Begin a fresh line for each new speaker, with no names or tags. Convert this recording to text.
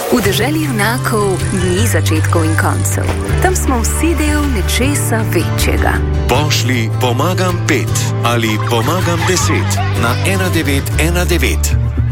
V deželi junakov ni začetkov in koncev. Tam smo vsi del nečesa večjega.
Pošlji pomagam 5 ali pomagam 10 na 1919.